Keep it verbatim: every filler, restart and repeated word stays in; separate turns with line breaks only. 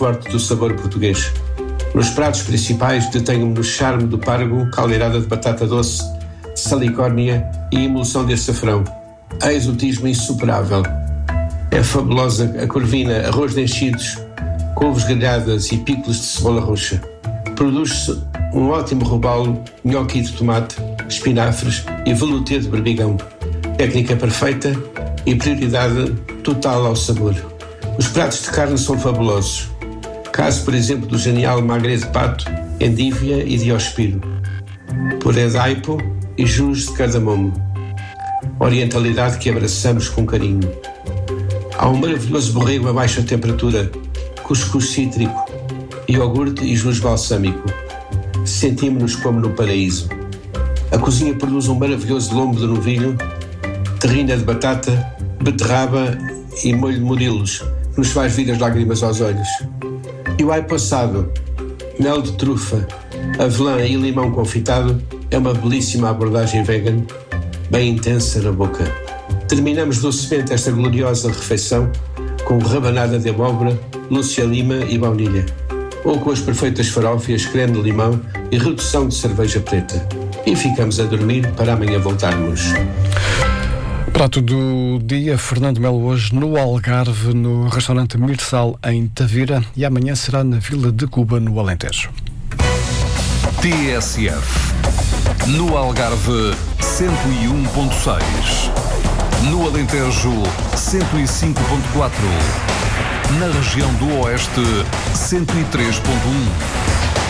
forte do sabor português. Nos pratos principais detenho-me no charme do pargo, caldeirada de batata doce, salicórnia e emulsão de açafrão. Há exotismo insuperável. É fabulosa a corvina, arroz de enchidos, couves grelhadas e picos de cebola roxa. Produz-se um ótimo robalo, nhoque de tomate, espinafres e velouté de berbigão. Técnica perfeita e prioridade total ao sabor. Os pratos de carne são fabulosos. Caso, por exemplo, do genial magre de pato, endívia e diospiro. Puré de aipo e jus de cardamomo. Orientalidade que abraçamos com carinho. Há um maravilhoso borrego a baixa temperatura, cuscuz cítrico, iogurte e jus balsâmico. Sentimos-nos como no paraíso. A cozinha produz um maravilhoso lombo de novilho, terrina de batata, beterraba e molho de murilos, que nos faz vir as lágrimas aos olhos. E o aipo assado, mel de trufa, avelã e limão confitado é uma belíssima abordagem vegan, bem intensa na boca. Terminamos docemente esta gloriosa refeição com rabanada de abóbora, lúcia lima e baunilha, ou com as perfeitas farófias, creme de limão e redução de cerveja preta. E ficamos a dormir para amanhã voltarmos.
Prato do dia, Fernando Melo, hoje no Algarve, no restaurante Mirsal em Tavira, e amanhã será na Vila de Cuba, no Alentejo.
T S F. No Algarve, cento e um ponto seis. No Alentejo, cento e cinco ponto quatro. Na região do Oeste, cento e três ponto um.